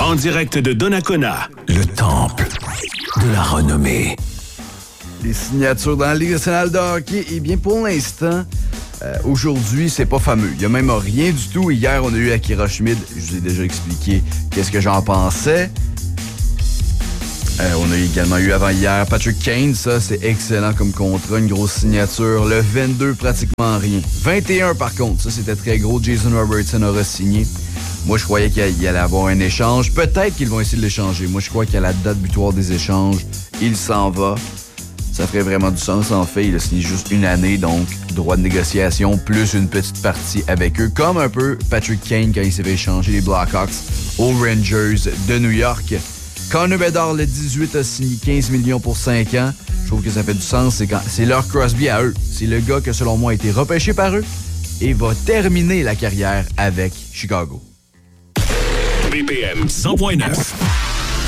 En direct de Donnacona, le temple de la renommée. Les signatures dans la Ligue nationale de hockey, eh bien, pour l'instant, aujourd'hui, c'est pas fameux. Il y a même rien du tout. Hier, on a eu Akira Schmid. Je vous ai déjà expliqué qu'est-ce que j'en pensais. On a également eu avant-hier Patrick Kane. Ça, c'est excellent comme contrat. Une grosse signature. Le 22, pratiquement rien. 21, par contre. Ça, c'était très gros. Jason Robertson aura signé. Moi, je croyais qu'il allait avoir un échange. Peut-être qu'ils vont essayer de l'échanger. Moi, je crois qu'à la date butoir des échanges, il s'en va. Ça ferait vraiment du sens. En fait, il a signé juste une année, donc droit de négociation, plus une petite partie avec eux. Comme un peu Patrick Kane quand il s'est fait échanger les Blackhawks aux Rangers de New York. Connor Bedard, le 18, a signé 15 millions pour 5 ans. Je trouve que ça fait du sens. C'est leur Crosby à eux. C'est le gars que, selon moi, a été repêché par eux et va terminer la carrière avec Chicago. BPM 100.9.